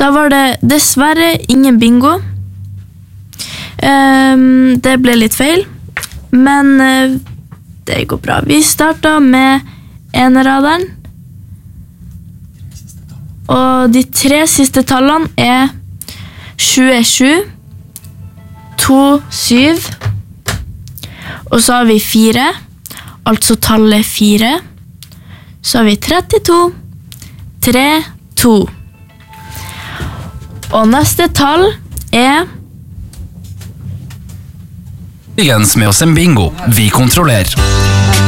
Da var det dessverre ingen bingo. Det ble litt feil, men det går bra. Vi startet med eneraderen, og de 3 siste tallene er 27, 27, og så har vi 4, altså tallet 4. Så har vi 32, 32. Og neste tall er... Jens med oss en bingo. Vi kontrollerer.